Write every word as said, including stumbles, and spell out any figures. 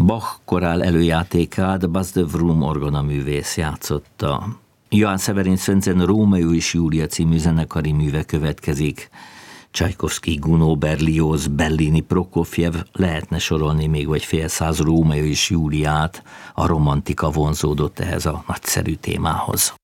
Bach korál előjátékát Buzz the Vroom orgonaművész játszotta. Johann Severin Swensen Rómeó és Júlia című zenekari műve következik. Csajkovszky, Gounod, Berlioz, Bellini, Prokofjev, lehetne sorolni még vagy fél száz Rómeó és Júliát, a romantika vonzódott ehhez a nagyszerű témához.